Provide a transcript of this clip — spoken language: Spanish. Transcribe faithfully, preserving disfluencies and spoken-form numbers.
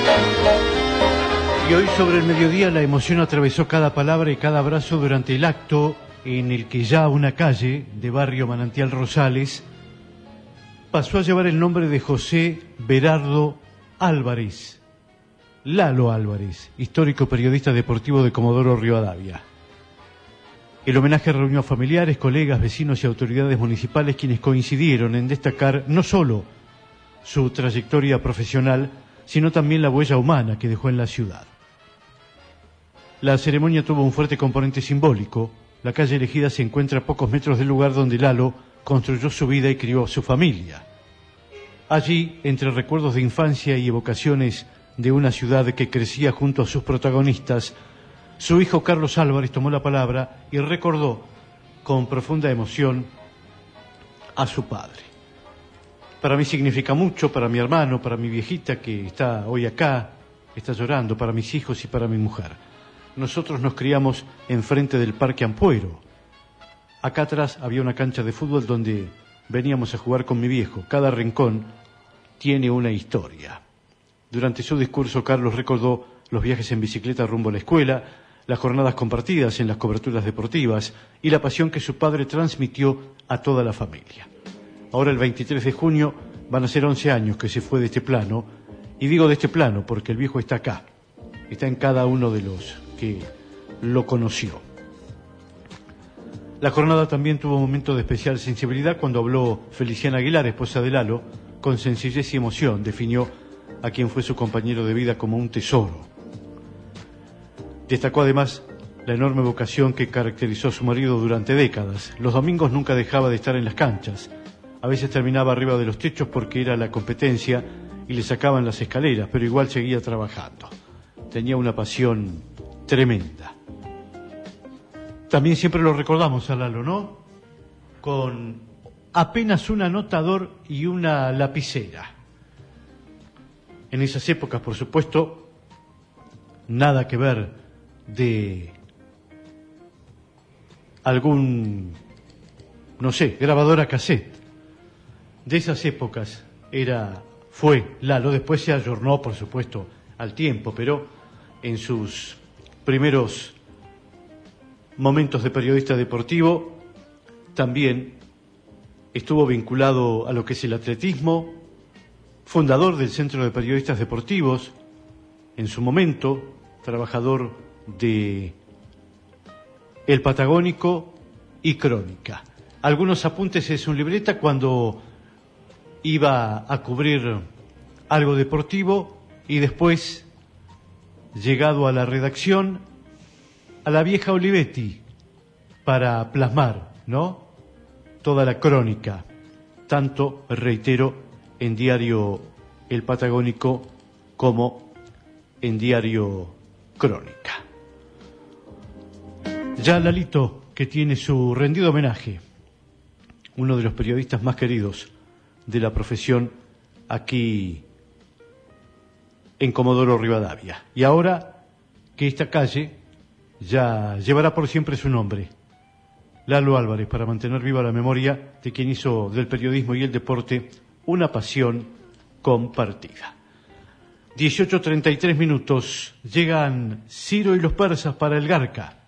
Y hoy sobre el mediodía la emoción atravesó cada palabra y cada abrazo durante el acto en el que ya una calle de barrio Manantial Rosales pasó a llevar el nombre de José Berardo Álvarez, Lalo Álvarez, histórico periodista deportivo de Comodoro Rivadavia. El homenaje reunió a familiares, colegas, vecinos y autoridades municipales quienes coincidieron en destacar no solo su trayectoria profesional, sino también la huella humana que dejó en la ciudad. La ceremonia tuvo un fuerte componente simbólico. La calle elegida se encuentra a pocos metros del lugar donde Lalo construyó su vida y crió a su familia. Allí, entre recuerdos de infancia y evocaciones de una ciudad que crecía junto a sus protagonistas, su hijo Carlos Álvarez tomó la palabra y recordó con profunda emoción a su padre. Para mí significa mucho, para mi hermano, para mi viejita que está hoy acá, está llorando, para mis hijos y para mi mujer. Nosotros nos criamos enfrente del Parque Ampuero. Acá atrás había una cancha de fútbol donde veníamos a jugar con mi viejo. Cada rincón tiene una historia. Durante su discurso, Carlos recordó los viajes en bicicleta rumbo a la escuela, las jornadas compartidas en las coberturas deportivas y la pasión que su padre transmitió a toda la familia. Ahora, el veintitrés de junio, van a ser once años que se fue de este plano, y digo de este plano porque el viejo está acá, está en cada uno de los que lo conoció. La jornada también tuvo un momento de especial sensibilidad cuando habló Feliciana Aguilar, esposa de Lalo, con sencillez y emoción definió a quien fue su compañero de vida como un tesoro. Destacó además la enorme vocación que caracterizó a su marido durante décadas. Los domingos nunca dejaba de estar en las canchas. A veces terminaba arriba de los techos porque era la competencia y le sacaban las escaleras, pero igual seguía trabajando. Tenía una pasión tremenda. También siempre lo recordamos a Lalo, ¿no? Con apenas un anotador y una lapicera. En esas épocas, por supuesto, nada que ver de algún, no sé, grabadora cassette. De esas épocas era, fue Lalo, después se ayornó, por supuesto, al tiempo, pero en sus primeros momentos de periodista deportivo también estuvo vinculado a lo que es el atletismo, fundador del Centro de Periodistas Deportivos, en su momento trabajador de El Patagónico y Crónica. Algunos apuntes en su libreta cuando iba a cubrir algo deportivo y después, llegado a la redacción, a la vieja Olivetti para plasmar, ¿no?, toda la crónica, tanto, reitero, en diario El Patagónico como en diario Crónica. Ya Lalito, que tiene su rendido homenaje, uno de los periodistas más queridos de la profesión aquí en Comodoro Rivadavia. Y ahora que esta calle ya llevará por siempre su nombre, Lalo Álvarez, para mantener viva la memoria de quien hizo del periodismo y el deporte una pasión compartida. dieciocho treinta y tres minutos, llegan Ciro y los persas para el Garca.